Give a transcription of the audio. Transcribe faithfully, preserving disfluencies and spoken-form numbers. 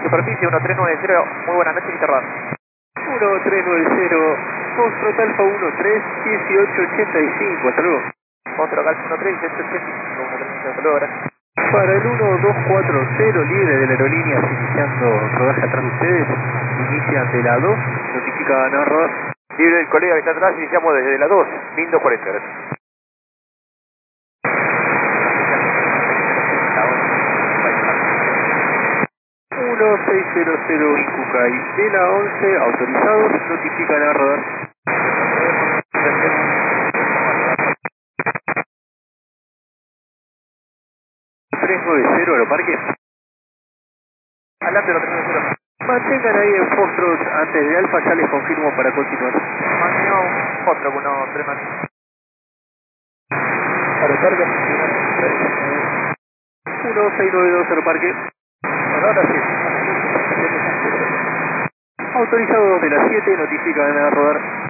superficie uno tres nueve cero, muy buenas noches, y cerrar. uno tres nueve cero, Foxtrot Alfa uno tres, dieciocho ochenta y cinco, hasta luego. Otro Alfa uno tres, dieciocho ochenta y cinco, uno tres, hasta luego, gracias. Para el uno dos cuatro cero, libre de la aerolínea, iniciando rodaje atrás de ustedes, inician de la dos, notifican a rodar. Libre del colega que está atrás, iniciamos desde la dos, mil doscientos cuarenta, gracias. uno seis cero cero Incucay, de la once, autorizados, notifican a rodar. tres nueve cero, Aeroparque. Adelante, lo tres nueve cero. Mantengan ahí en Foxtrot antes de Alfa, ya les confirmo para continuar. Mantengo otro, uno tres más. Aeroparque. uno seis nueve dos, Aeroparque. Ahora sí. Autorizados de las siete, notifican a rodar.